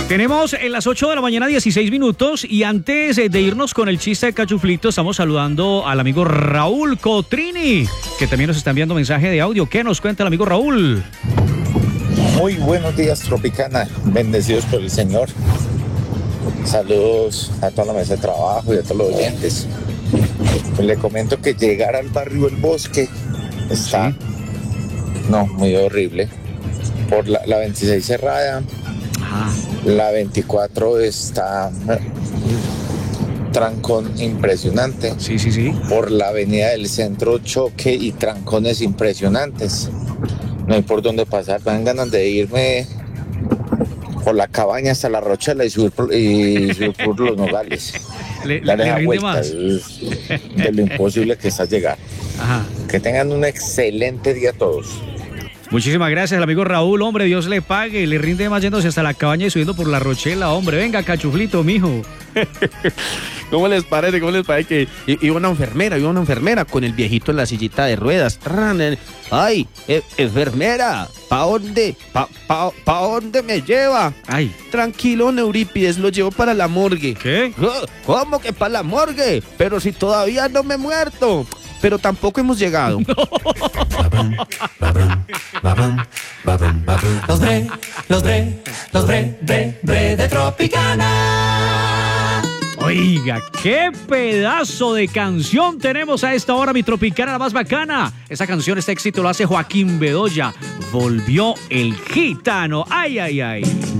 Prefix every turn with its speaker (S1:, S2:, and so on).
S1: Tenemos en las 8 de la mañana 16 minutos y antes de irnos con el chiste de Cachuflito estamos saludando al amigo Raúl Cotrini, que también nos está enviando mensaje de audio. ¿Qué nos cuenta el amigo Raúl?
S2: Muy buenos días, Tropicana, bendecidos por el Señor. Saludos a toda la mesa de trabajo y a todos los oyentes. Pues le comento que llegar al barrio El Bosque está, muy horrible. Por la 26 cerrada. La 24 está trancón impresionante.
S1: Sí.
S2: Por la avenida del centro, choque y trancones impresionantes. No hay por dónde pasar. Me dan ganas de irme por la Cabaña hasta la Rochela y subir por los Nogales.
S1: Darle la vuelta más
S2: de lo imposible que está llegar.
S1: Ajá.
S2: Que tengan un excelente día todos.
S1: Muchísimas gracias al amigo Raúl, hombre, Dios le pague, le rinde más yéndose hasta la Cabaña y subiendo por la Rochela, hombre, venga, Cachuflito, mijo.
S3: ¿Cómo les parece que iba una enfermera con el viejito en la sillita de ruedas? Ay, enfermera, ¿pa dónde? ¿Pa dónde me lleva?
S1: Ay.
S3: Tranquilo, Eurípides, lo llevo para la morgue.
S1: ¿Qué?
S3: ¿Cómo que para la morgue? Pero si todavía no me he muerto. Pero tampoco hemos llegado.
S4: Los bre de Tropicana.
S1: Oiga, qué pedazo de canción tenemos a esta hora, mi Tropicana, la más bacana. Esa canción, este éxito lo hace Joaquín Bedoya. Volvió el gitano. Ay.